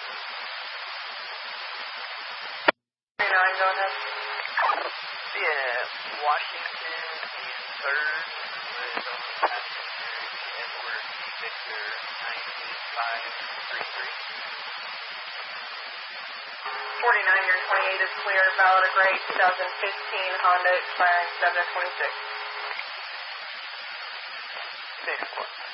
49, go ahead. Yeah, Washington is third with passenger Edward V. Victor 98533. 49, your 28 is clear. Valid a gray 2015 Honda expiring 7/26. Thanks,